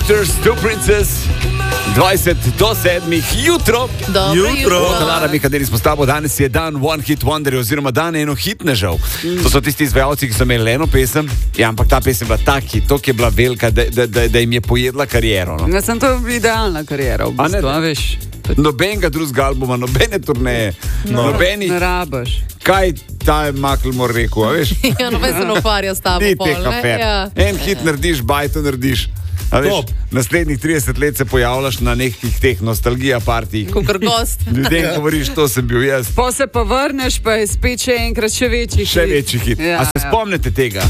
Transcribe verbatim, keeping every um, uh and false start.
Doctors, Two Princess, dvajset do sedmih jutro. Dobro jutro. jutro. Talara bi kaderi izpostavil, danes je dan One Hit Wonder oziroma dan eno hitnežev. Mm. To so tisti izvajalci, ki so imeli eno pesem, ja, ampak ta pesem je bila tak hit, to je bila velika, da, da, da, da jim je pojedla kariero. No? Ja, sem to idealna karijera, v bistvu, a, a veš. Nobenega drugega albuma, nobene turneje, no. nobenih. Ne rabaš. Kaj ta je Macklemore rekel, a veš? Ja, no, veš, se ne ukvarja s tabo. Ni teh afer. Ja. En hit narediš, bajto narediš. A veš, naslednjih trideset let se pojavljaš na nekih teh nostalgija partijih. Kakor gost. Ljudem govoriš, to sem bil jaz. Po se pa vrneš, pa je spet še enkrat še večji hit. Še večji hit. Ja, A se ja. spomnite tega?